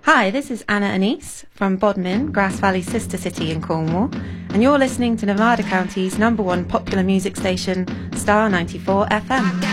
Hi, this is Anna Anise from Bodmin, Grass Valley's sister city in Cornwall, and you're listening to Nevada County's #1 popular music station, Star 94 FM.